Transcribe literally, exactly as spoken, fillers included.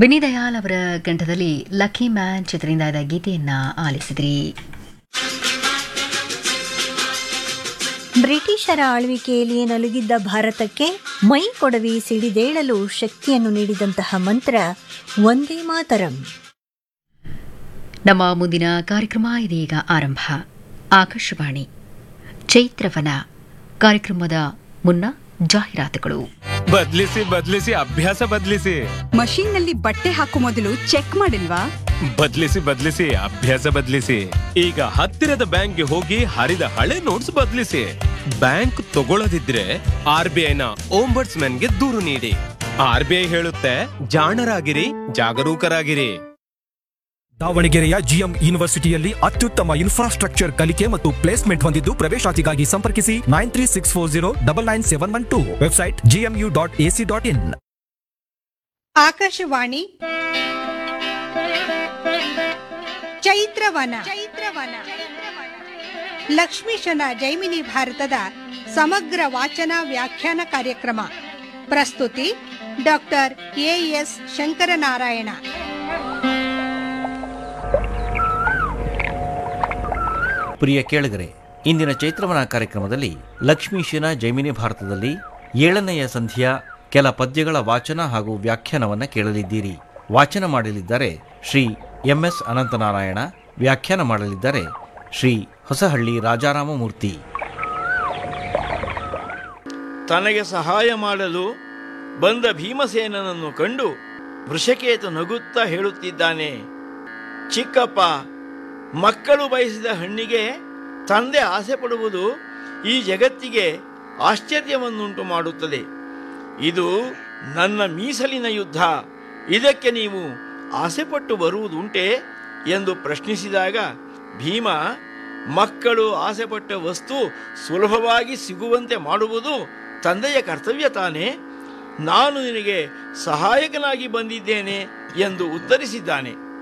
ವಿನಿ ದಯಾಲ್ ಅವರ ಕಂಠದಲ್ಲಿ lucky man ಚಿತ್ರದಿಂದ ಗೀತೆಯನ್ನ ಆಲಿಸಿದ್ರಿ. ಬ್ರಿಟಿಷರ ಆಳ್ವಿಕೆಯಲ್ಲಿ ನಲುಗಿದ್ದ ಭಾರತಕ್ಕೆ ಮೈ ಕೊಡವಿ ಸಿಡಿದೇಳಲು ಶಕ್ತಿಯನ್ನು ನೀಡಿದಂತಹ ಮಂತ್ರ ವಂದೇ ಮಾತರಂ. ನಮ್ಮ ಮುಂದಿನ ಕಾರ್ಯಕ್ರಮ ಇದೀಗ ಆರಂಭ. ಆಕಾಶವಾಣಿ ಚೈತ್ರವನ ಕಾರ್ಯಕ್ರಮದ ಮುನ್ನ ಜಾಹೀರಾತುಗಳು. ಬದಲಿಸಿ ಬದಲಿಸಿ ಅಭ್ಯಾಸ ಬದಲಿಸಿ. ಮಷೀನ್ ನಲ್ಲಿ ಬಟ್ಟೆ ಹಾಕೋ ಮೊದಲು ಚೆಕ್ ಮಾಡಿಲ್ವಾ? ಬದಲಿಸಿ ಬದಲಿಸಿ ಅಭ್ಯಾಸ ಬದಲಿಸಿ. ಈಗ ಹತ್ತಿರದ ಬ್ಯಾಂಕ್ಗೆ ಹೋಗಿ ಹರಿದ ಹಳೆ ನೋಟ್ಸ್ ಬದಲಿಸಿ. ಬ್ಯಾಂಕ್ ತಗೊಳ್ಳದಿದ್ರೆ ಆರ್ ಬಿ ಐ ನ ಓಂಬರ್ಟ್ಸ್ಮನ್ ಗೆ ದೂರು ನೀಡಿ. ಆರ್ ಬಿ ಐ ಹೇಳುತ್ತೆ, ಜಾಣರಾಗಿರಿ, ಜಾಗರೂಕರಾಗಿರಿ. ದಾವಣಗೆರೆಯ ಜಿಎಂ ಯೂನಿವರ್ಸಿಟಿಯಲ್ಲಿ ಅತ್ಯುತ್ತಮ ಇನ್ಫ್ರಾಸ್ಟ್ರಕ್ಚರ್ ಕಲಿಕೆ ಮತ್ತು ಪ್ಲೇಸ್ಮೆಂಟ್ ಹೊಂದಿದ್ದು ಪ್ರವೇಶಾತಿಗಾಗಿ ಸಂಪರ್ಕಿಸಿ nine three six four zero double nine seven one two. Website GMU dot AC dot in. Akashvani ಚೈತ್ರವನ ಚೈತ್ರವನ ಲಕ್ಷ್ಮೀಶನ ಜೈಮಿನಿ ಭಾರತದ ಸಮಗ್ರ ವಾಚನ ವ್ಯಾಖ್ಯಾನ ಕಾರ್ಯಕ್ರಮ. ಪ್ರಸ್ತುತಿ ಡಾಕ್ಟರ್ ಎಎಸ್ ಶಂಕರನಾರಾಯಣ. ಪ್ರಿಯ ಕೇಳಿಗರೆ, ಇಂದಿನ ಚೈತ್ರವನ ಕಾರ್ಯಕ್ರಮದಲ್ಲಿ ಲಕ್ಷ್ಮೀಶನ ಜೈಮಿನಿ ಭಾರತದಲ್ಲಿ ಏಳನೆಯ ಸಂಧಿಯ ಕೆಲ ಪದ್ಯಗಳ ವಾಚನ ಹಾಗೂ ವ್ಯಾಖ್ಯಾನವನ್ನು ಕೇಳಲಿದ್ದೀರಿ. ವಾಚನ ಮಾಡಲಿದ್ದಾರೆ ಶ್ರೀ ಎಂಎಸ್ ಅನಂತನಾರಾಯಣ. ವ್ಯಾಖ್ಯಾನ ಮಾಡಲಿದ್ದಾರೆ ಶ್ರೀ ಹೊಸಹಳ್ಳಿ ರಾಜಾರಾಮಮೂರ್ತಿ. ತನಗೆ ಸಹಾಯ ಮಾಡಲು ಬಂದ ಭೀಮಸೇನನನ್ನು ಕಂಡು ವೃಷಕೇತು ನಗುತ್ತಾ ಹೇಳುತ್ತಿದ್ದಾನೆ, ಚಿಕ್ಕಪ್ಪ, ಮಕ್ಕಳು ಬಯಸಿದ ಹಣ್ಣಿಗೆ ತಂದೆ ಆಸೆ ಪಡುವುದು ಈ ಜಗತ್ತಿಗೆ ಆಶ್ಚರ್ಯವನ್ನುಂಟು ಮಾಡುತ್ತದೆ. ಇದು ನನ್ನ ಮೀಸಲಿನ ಯುದ್ಧ, ಇದಕ್ಕೆ ನೀವು ಆಸೆಪಟ್ಟು ಬರುವುದುಂಟೆ ಎಂದು ಪ್ರಶ್ನಿಸಿದಾಗ ಭೀಮ, ಮಕ್ಕಳು ಆಸೆಪಟ್ಟ ವಸ್ತು ಸುಲಭವಾಗಿ ಸಿಗುವಂತೆ ಮಾಡುವುದು ತಂದೆಯ ಕರ್ತವ್ಯ ತಾನೇ. ನಾನು ನಿನಗೆ ಸಹಾಯಕನಾಗಿ ಬಂದಿದ್ದೇನೆ ಎಂದು ಉತ್ತರಿಸಿದ್ದಾನೆ.